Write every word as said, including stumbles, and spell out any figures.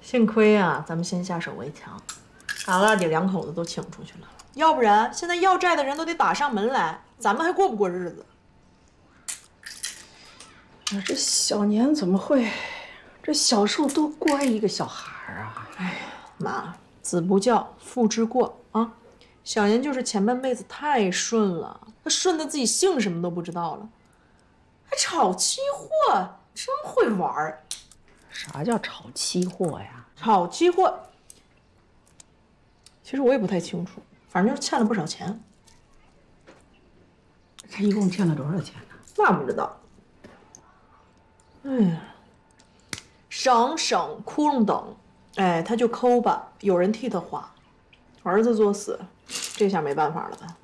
幸亏啊，咱们先下手为强，把二姐两口子都请出去了，要不然现在要债的人都得打上门来，咱们还过不过日子？ 这小年怎么会？这小时候多乖一个小孩啊！ 哎呀，妈，子不教，父之过啊！小年就是前半辈子太顺了，他顺的自己姓什么都不知道了，还炒期货，真会玩儿。 啥叫炒期货呀？ 炒期货，其实我也不太清楚，反正就是欠了不少钱。 他一共欠了多少钱呢？ 那不知道。哎呀，省省窟窿等，哎，他就抠吧，有人替他花。儿子作死，这下没办法了吧？